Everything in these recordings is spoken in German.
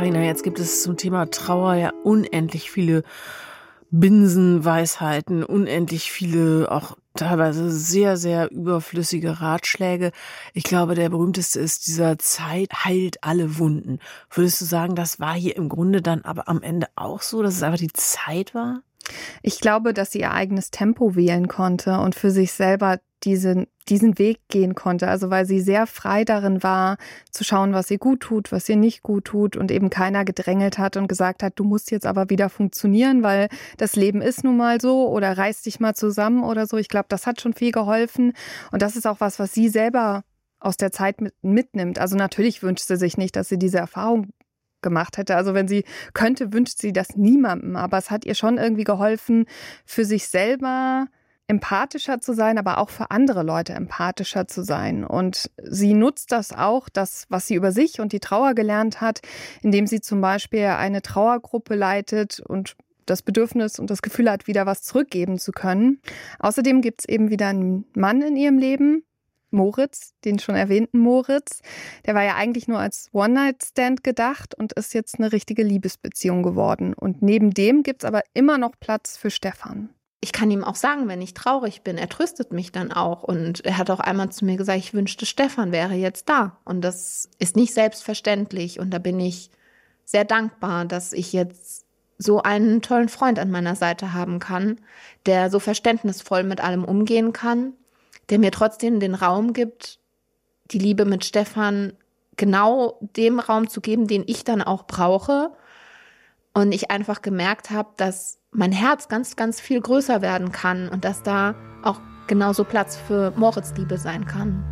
Carina, jetzt gibt es zum Thema Trauer ja unendlich viele Binsenweisheiten, unendlich viele auch teilweise sehr, sehr überflüssige Ratschläge. Ich glaube, der berühmteste ist dieser Zeit heilt alle Wunden. Würdest du sagen, das war hier im Grunde dann aber am Ende auch so, dass es einfach die Zeit war? Ich glaube, dass sie ihr eigenes Tempo wählen konnte und für sich selber diesen Weg gehen konnte. Also weil sie sehr frei darin war, zu schauen, was ihr gut tut, was ihr nicht gut tut und eben keiner gedrängelt hat und gesagt hat, du musst jetzt aber wieder funktionieren, weil das Leben ist nun mal so oder reiß dich mal zusammen oder so. Ich glaube, das hat schon viel geholfen und das ist auch was sie selber aus der Zeit mitnimmt. Also natürlich wünscht sie sich nicht, dass sie diese Erfahrung gemacht hätte. Also wenn sie könnte, wünscht sie das niemandem. Aber es hat ihr schon irgendwie geholfen, für sich selber empathischer zu sein, aber auch für andere Leute empathischer zu sein. Und sie nutzt das auch, das, was sie über sich und die Trauer gelernt hat, indem sie zum Beispiel eine Trauergruppe leitet und das Bedürfnis und das Gefühl hat, wieder was zurückgeben zu können. Außerdem gibt es eben wieder einen Mann in ihrem Leben, Moritz, den schon erwähnten Moritz. Der war ja eigentlich nur als One-Night-Stand gedacht und ist jetzt eine richtige Liebesbeziehung geworden. Und neben dem gibt es aber immer noch Platz für Stefan. Ich kann ihm auch sagen, wenn ich traurig bin, er tröstet mich dann auch. Und er hat auch einmal zu mir gesagt, ich wünschte, Stefan wäre jetzt da. Und das ist nicht selbstverständlich. Und da bin ich sehr dankbar, dass ich jetzt so einen tollen Freund an meiner Seite haben kann, der so verständnisvoll mit allem umgehen kann, der mir trotzdem den Raum gibt, die Liebe mit Stefan genau dem Raum zu geben, den ich dann auch brauche. Und ich einfach gemerkt habe, dass mein Herz ganz, ganz viel größer werden kann und dass da auch genauso Platz für Moritz Liebe sein kann.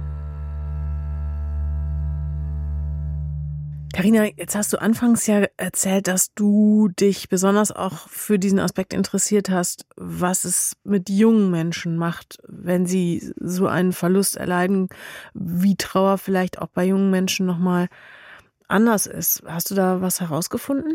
Carina, jetzt hast du anfangs ja erzählt, dass du dich besonders auch für diesen Aspekt interessiert hast, was es mit jungen Menschen macht, wenn sie so einen Verlust erleiden, wie Trauer vielleicht auch bei jungen Menschen nochmal anders ist. Hast du da was herausgefunden?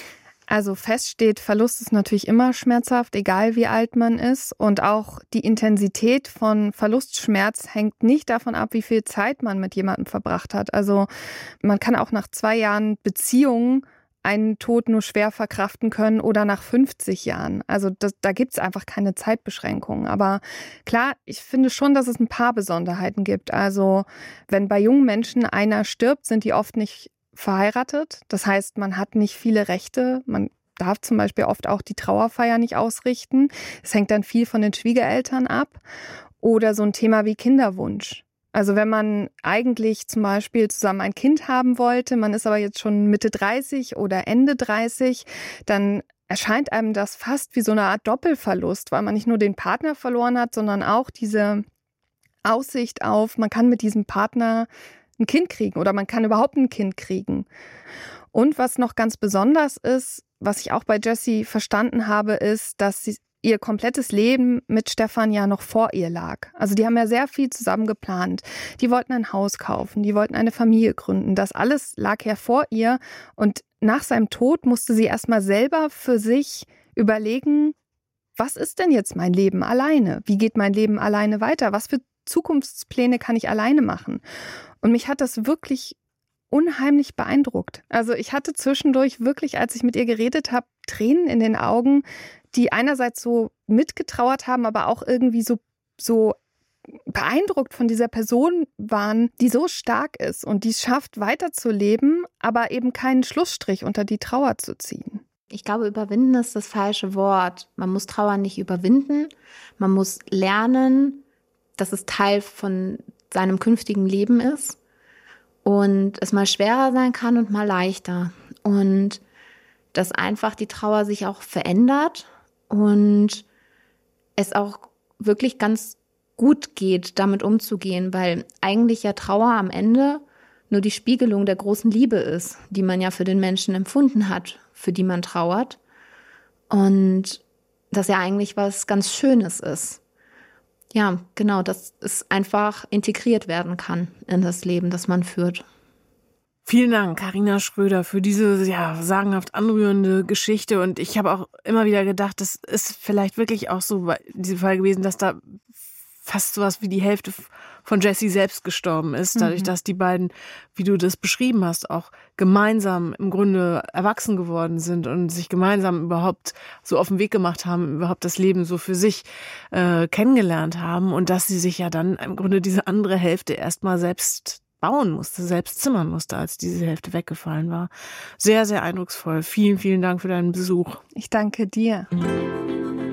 Also fest steht, Verlust ist natürlich immer schmerzhaft, egal wie alt man ist. Und auch die Intensität von Verlustschmerz hängt nicht davon ab, wie viel Zeit man mit jemandem verbracht hat. Also man kann auch nach 2 Jahren Beziehung einen Tod nur schwer verkraften können oder nach 50 Jahren. Also da gibt es einfach keine Zeitbeschränkungen. Aber klar, ich finde schon, dass es ein paar Besonderheiten gibt. Also wenn bei jungen Menschen einer stirbt, sind die oft nicht verheiratet. Das heißt, man hat nicht viele Rechte. Man darf zum Beispiel oft auch die Trauerfeier nicht ausrichten. Es hängt dann viel von den Schwiegereltern ab. Oder so ein Thema wie Kinderwunsch. Also wenn man eigentlich zum Beispiel zusammen ein Kind haben wollte, man ist aber jetzt schon Mitte 30 oder Ende 30, dann erscheint einem das fast wie so eine Art Doppelverlust, weil man nicht nur den Partner verloren hat, sondern auch diese Aussicht auf, man kann mit diesem Partner ein Kind kriegen oder man kann überhaupt ein Kind kriegen. Und was noch ganz besonders ist, was ich auch bei Jessie verstanden habe, ist, dass ihr komplettes Leben mit Stefan ja noch vor ihr lag. Also die haben ja sehr viel zusammen geplant. Die wollten ein Haus kaufen, die wollten eine Familie gründen. Das alles lag ja vor ihr und nach seinem Tod musste sie erstmal selber für sich überlegen, was ist denn jetzt mein Leben alleine? Wie geht mein Leben alleine weiter? Was für Zukunftspläne kann ich alleine machen? Und mich hat das wirklich unheimlich beeindruckt. Also ich hatte zwischendurch wirklich, als ich mit ihr geredet habe, Tränen in den Augen, die einerseits so mitgetrauert haben, aber auch irgendwie so beeindruckt von dieser Person waren, die so stark ist und die es schafft, weiterzuleben, aber eben keinen Schlussstrich unter die Trauer zu ziehen. Ich glaube, überwinden ist das falsche Wort. Man muss Trauer nicht überwinden. Man muss lernen, dass es Teil von seinem künftigen Leben ist und es mal schwerer sein kann und mal leichter. Und dass einfach die Trauer sich auch verändert und es auch wirklich ganz gut geht, damit umzugehen, weil eigentlich ja Trauer am Ende nur die Spiegelung der großen Liebe ist, die man ja für den Menschen empfunden hat, für die man trauert. Und das ja eigentlich was ganz Schönes ist. Ja, genau, dass es einfach integriert werden kann in das Leben, das man führt. Vielen Dank, Carina Schröder, für diese sagenhaft anrührende Geschichte. Und ich habe auch immer wieder gedacht, das ist vielleicht wirklich auch so bei diesem Fall gewesen, dass da fast sowas wie die Hälfte von Jessie selbst gestorben ist, dadurch, dass die beiden, wie du das beschrieben hast, auch gemeinsam im Grunde erwachsen geworden sind und sich gemeinsam überhaupt so auf den Weg gemacht haben, überhaupt das Leben so für sich kennengelernt haben und dass sie sich ja dann im Grunde diese andere Hälfte erstmal selbst bauen musste, selbst zimmern musste, als diese Hälfte weggefallen war. Sehr, sehr eindrucksvoll. Vielen, vielen Dank für deinen Besuch. Ich danke dir.